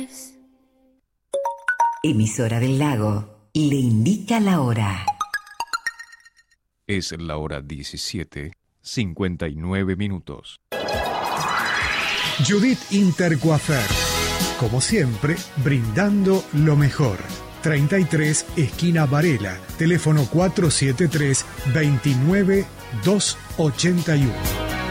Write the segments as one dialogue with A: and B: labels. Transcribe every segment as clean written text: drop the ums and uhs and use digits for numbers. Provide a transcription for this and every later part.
A: Emisora del Lago le indica la hora.
B: Es la hora 17:59.
C: Judith Intercoafer, como siempre, brindando lo mejor. 33, esquina Varela, teléfono 473-29-281.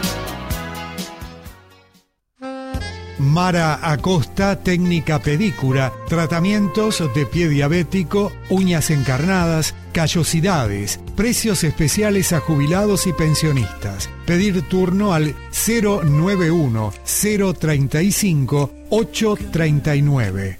C: Mara Acosta, técnica pedicura, tratamientos de pie diabético, uñas encarnadas, callosidades, precios especiales a jubilados y pensionistas. Pedir turno al 091-035-839.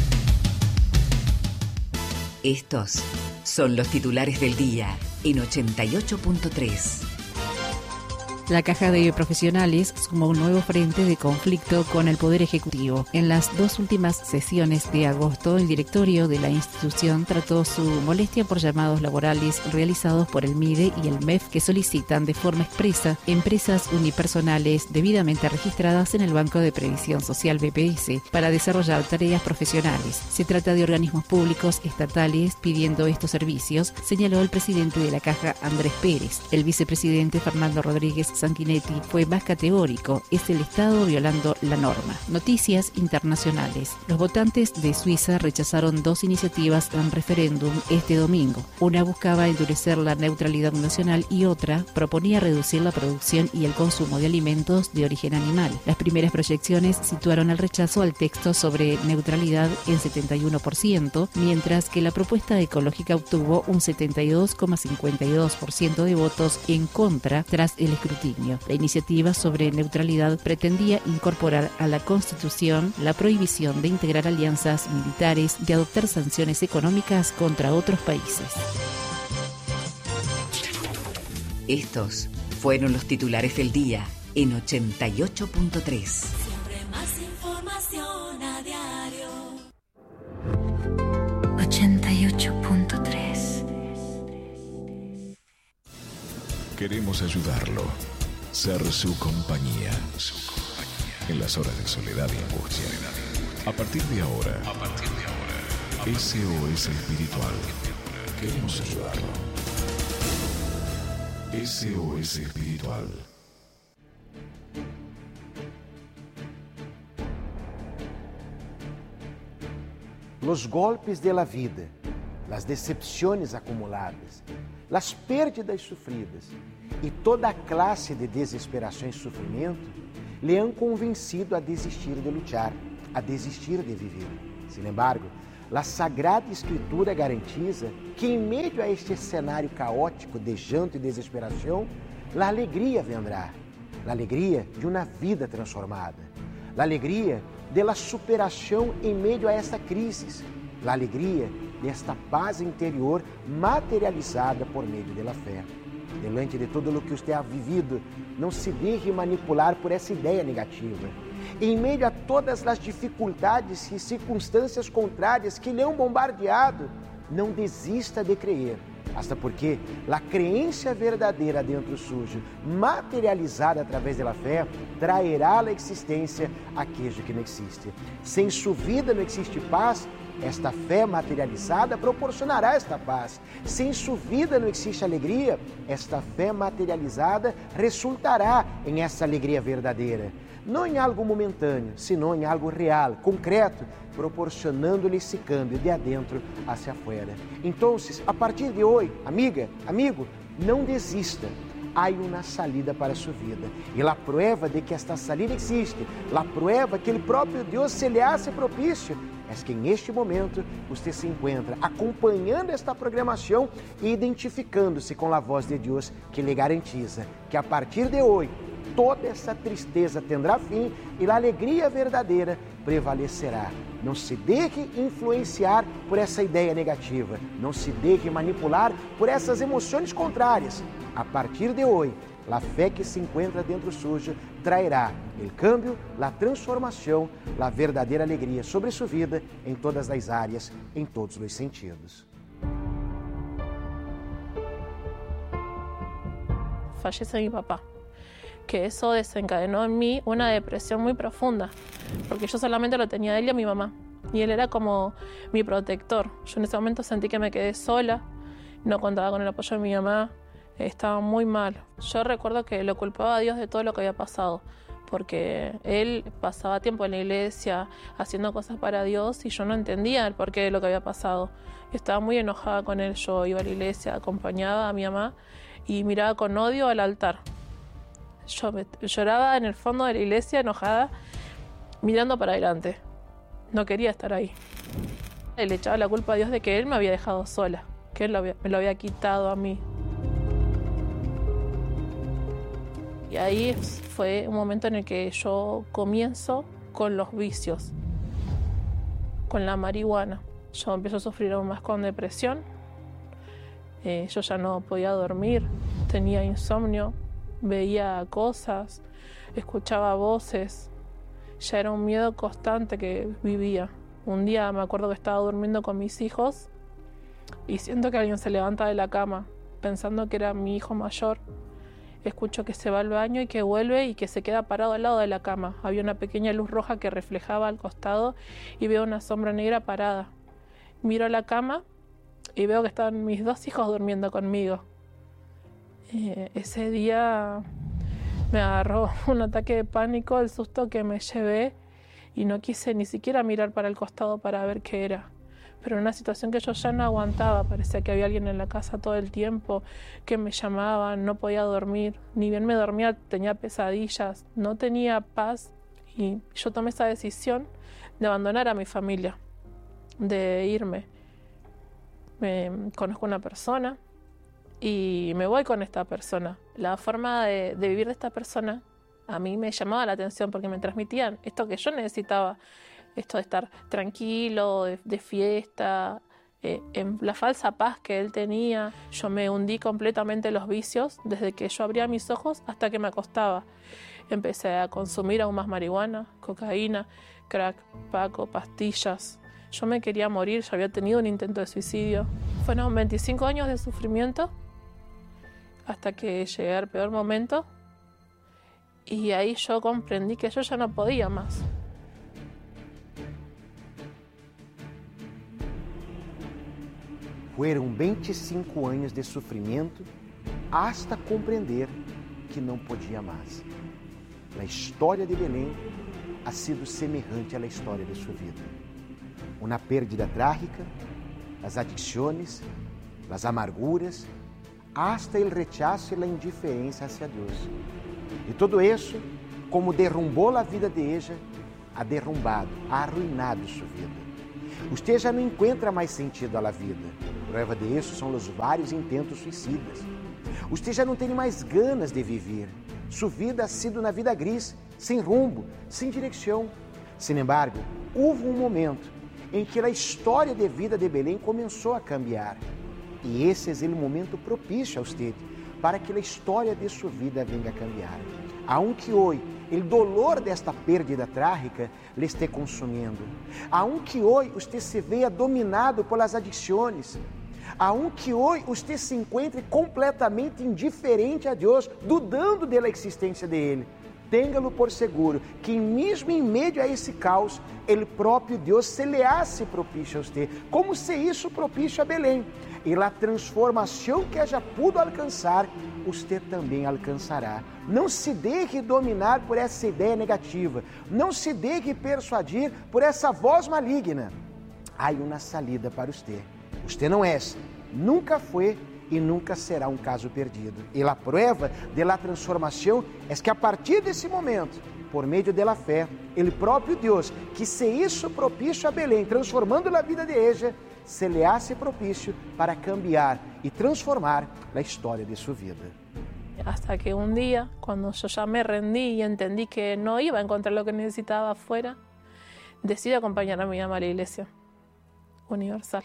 A: Estos son los titulares del día en 88.3.
D: La Caja de Profesionales sumó un nuevo frente de conflicto con el Poder Ejecutivo. En las dos últimas sesiones de agosto, el directorio de la institución trató su molestia por llamados laborales realizados por el MIDE y el MEF que solicitan de forma expresa empresas unipersonales debidamente registradas en el Banco de Previsión Social BPS para desarrollar tareas profesionales. Se trata de organismos públicos estatales pidiendo estos servicios, señaló el presidente de la Caja, Andrés Pérez. El vicepresidente Fernando Rodríguez Sanguinetti fue más categórico: es el Estado violando la norma. Noticias internacionales. Los votantes de Suiza rechazaron dos iniciativas en referéndum este domingo. Una buscaba endurecer la neutralidad nacional y otra proponía reducir la producción y el consumo de alimentos de origen animal. Las primeras proyecciones situaron el rechazo al texto sobre neutralidad en 71%, mientras que la propuesta ecológica obtuvo un 72,52% de votos en contra tras el escrutinio. La iniciativa sobre neutralidad pretendía incorporar a la Constitución la prohibición de integrar alianzas militares y adoptar sanciones económicas contra otros países.
A: Estos fueron los titulares del día en 88.3.
E: Siempre más información a diario.
F: 88.3.
B: Queremos ayudarlo. Ser su compañía. En las horas de soledad y angustia. A partir de ahora. SOS Espiritual. Queremos ayudarlo. SOS Espiritual.
G: Los golpes de la vida, las decepciones acumuladas, las pérdidas sofridas e toda a classe de desesperação e sofrimento lhe han convencido a desistir de lutar, a desistir de viver. Sin embargo, a Sagrada Escritura garantiza que em meio a este cenário caótico de llanto e desesperação, a alegria vendrá, a alegria de uma vida transformada, a alegria de la superação em meio a esta crise, a alegria desta paz interior materializada por meio da fé. Delante de tudo o que você ha vivido, não se deixe manipular por essa ideia negativa. Em meio a todas as dificuldades e circunstâncias contrárias que lhe han bombardeado, não desista de crer, hasta porque a crença verdadeira dentro sujo, materializada através da fé, trairá à existência aquilo que não existe. Sem sua vida não existe paz. Esta fé materializada proporcionará esta paz. Sem sua vida não existe alegria. Esta fé materializada resultará em essa alegria verdadeira. Não em algo momentâneo, senão em algo real, concreto, proporcionando-lhe esse câmbio de adentro hacia afuera. Então, a partir de hoje, amiga, amigo, não desista. Há uma salida para a sua vida. E a prova de que esta salida existe, a prova que o próprio Deus se lhe hace propício, é que neste momento você se encontra acompanhando esta programação e identificando-se com a voz de Deus que lhe garantiza que a partir de hoje toda essa tristeza terá fim e a alegria verdadeira prevalecerá. Não se deixe influenciar por essa ideia negativa, não se deixe manipular por essas emoções contrárias. A partir de hoje, a fé que se encontra dentro sujo trairá o câmbio, a transformação, a verdadeira alegria sobre sua vida em todas as áreas, em todos os sentidos.
H: Falleció mi papá.
F: que eso desencadenó en mí una depresión muy profunda, porque yo solamente lo tenía a él y a mi mamá, y él era como mi protector. Yo en ese momento sentí que me quedé sola, no contaba con el apoyo de mi mamá, estaba muy mal. Yo recuerdo que lo culpaba a Dios de todo lo que había pasado, porque él pasaba tiempo en la iglesia haciendo cosas para Dios y yo no entendía el porqué de lo que había pasado. Estaba muy enojada con él. Yo iba a la iglesia, acompañaba a mi mamá y miraba con odio al altar. Yo lloraba en el fondo de la iglesia enojada, mirando para adelante. No quería estar ahí. Le echaba la culpa a Dios de que él me había dejado sola, que él me lo había quitado a mí. Y ahí fue un momento en el que yo comienzo con los vicios, con la marihuana. Yo empiezo a sufrir aún más con depresión. Yo ya no podía dormir, tenía insomnio, veía cosas, escuchaba voces. Ya era un miedo constante que vivía. Un día me acuerdo que estaba durmiendo con mis hijos y siento que alguien se levanta de la cama, pensando que era mi hijo mayor. Escucho que se va al baño y que vuelve y que se queda parado al lado de la cama. Había una pequeña luz roja que reflejaba al costado y veo una sombra negra parada. Miro a la cama y veo que estaban mis 2 hijos durmiendo conmigo. Ese día me agarró un ataque de pánico, el susto que me llevé, y no quise ni siquiera mirar para el costado para ver qué era. Pero en una situación que yo ya no aguantaba, parecía que había alguien en la casa todo el tiempo, que me llamaban, no podía dormir, ni bien me dormía tenía pesadillas, no tenía paz, y yo tomé esa decisión de abandonar a mi familia, de irme. Conozco una persona y me voy con esta persona. La forma de vivir de esta persona a mí me llamaba la atención porque me transmitían esto que yo necesitaba, esto de estar tranquilo, de fiesta, en la falsa paz que él tenía. Yo me hundí completamente en los vicios desde que yo abría mis ojos hasta que me acostaba. Empecé a consumir aún más marihuana, cocaína, crack, paco, pastillas. Yo me quería morir, yo había tenido un intento de suicidio. Fueron 25 años de sufrimiento hasta que llegué al peor momento y ahí yo comprendí que yo ya no podía más.
G: Foram 25 anos de sofrimento hasta compreender que não podia mais. A história de Belém ha sido semelhante à história de sua vida. Uma pérdida trágica, as adicções, as amarguras, hasta o rechazo e a indiferença hacia Deus. E tudo isso, como derrumbou a vida de ella, ha derrumbado, ha arruinado sua vida. Usted já não encontra mais sentido à vida. Prova de isso são os vários intentos suicidas. Usted já não tem mais ganas de viver. Sua vida ha sido na vida gris, sem rumbo, sem direção. Sin embargo, houve um momento em que a história de vida de Belém começou a cambiar. E esse é o momento propício a usted para que a história de sua vida venha a cambiar. Aunque hoje o dolor desta pérdida trágica lhe esté consumindo. Aunque hoje você se veja dominado pelas adicções. Aunque hoje você se encontre completamente indiferente a Deus, dudando da existência de Ele. Tenha-lo por seguro que mesmo em meio a esse caos, o próprio Deus se lhe hace propício a você, como se isso propício a Belém. E a transformação que ela pudo alcançar, você também alcançará. Não se deixe dominar por essa ideia negativa. Não se deixe persuadir por essa voz maligna. Há uma salida para você. Você não é, nunca foi e nunca será um caso perdido. E a prova da transformação é que a partir desse momento, por meio da fé, o próprio Deus, que se hizo propício a Belém, transformando a vida de ella, se lhe hace propício para cambiar e transformar a história de sua vida.
F: Hasta que un día, cuando yo ya me rendí y entendí que no iba a encontrar lo que necesitaba afuera, decidí acompañar a mi mamá a la iglesia universal.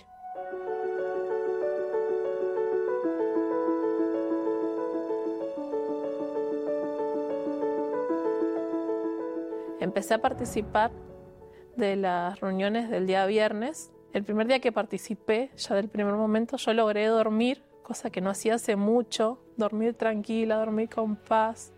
F: Empecé a participar de las reuniones del día viernes. El primer día que participé, ya del primer momento, yo logré dormir, cosa que no hacía hace mucho, dormir tranquila, dormir con paz.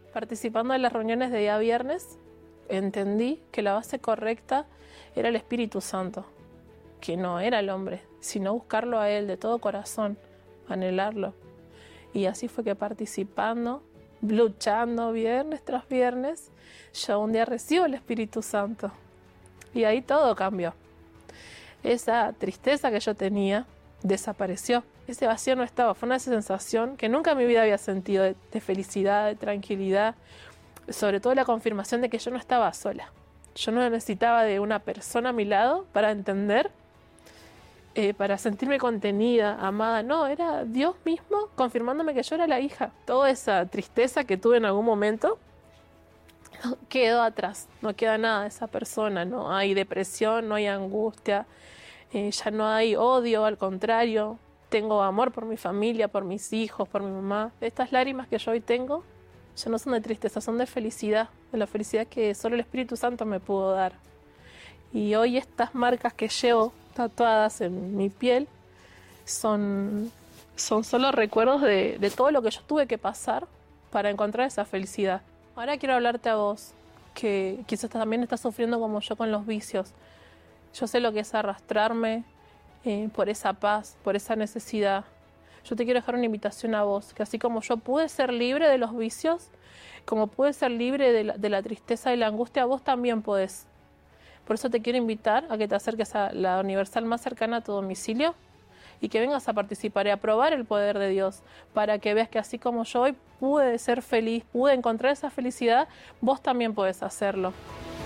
F: Participando en las reuniones de día viernes, entendí que la base correcta era el Espíritu Santo, que no era el hombre, sino buscarlo a Él de todo corazón, anhelarlo. Y así fue que participando, luchando viernes tras viernes, yo un día recibo el Espíritu Santo. Y ahí todo cambió. Esa tristeza que yo tenía desapareció. Ese vacío no estaba. Fue una sensación que nunca en mi vida había sentido de felicidad, de tranquilidad. Sobre todo la confirmación de que yo no estaba sola. Yo no necesitaba de una persona a mi lado para entender, para sentirme contenida, amada. No, era Dios mismo confirmándome que yo era la hija. Toda esa tristeza que tuve en algún momento quedó atrás. No queda nada de esa persona. No hay depresión, no hay angustia. Ya no hay odio, al contrario. Tengo amor por mi familia, por mis hijos, por mi mamá. Estas lágrimas que yo hoy tengo ya no son de tristeza, son de felicidad. De la felicidad que solo el Espíritu Santo me pudo dar. Y hoy estas marcas que llevo tatuadas en mi piel son solo recuerdos de todo lo que yo tuve que pasar para encontrar esa felicidad. Ahora quiero hablarte a vos, que quizás también estás sufriendo como yo con los vicios. Yo sé lo que es arrastrarme por esa paz, por esa necesidad. Yo te quiero dejar una invitación a vos, que así como yo pude ser libre de los vicios, como pude ser libre de la tristeza y la angustia, vos también podés. Por eso te quiero invitar a que te acerques a la Universal más cercana a tu domicilio y que vengas a participar y a probar el poder de Dios, para que veas que así como yo hoy pude ser feliz, pude encontrar esa felicidad, vos también podés hacerlo.